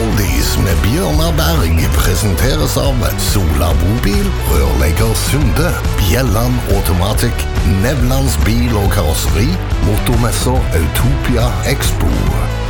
Oldies med Bjørnar Berg presenteres av Sola Bobil, Rørlegger Sunde, Bjelland Automatic, Nevlands bil og karosseri, motormesser Autopia Expo